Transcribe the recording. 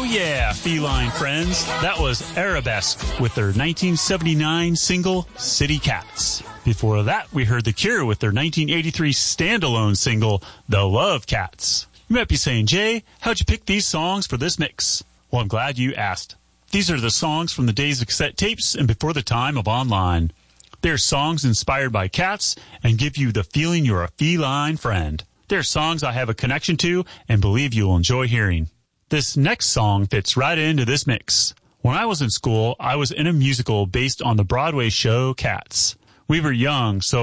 yeah, feline friends. That was Arabesque with their 1979 single, City Cats. Before that, we heard The Cure with their 1983 standalone single, The Love Cats. You might be saying, Jay, how'd you pick these songs for this mix? Well, I'm glad you asked. These are the songs from the days of cassette tapes and before the time of online. They're songs inspired by cats and give you the feeling you're a feline friend. They're songs I have a connection to and believe you'll enjoy hearing. This next song fits right into this mix. When I was in school, I was in a musical based on the Broadway show Cats. We were young, so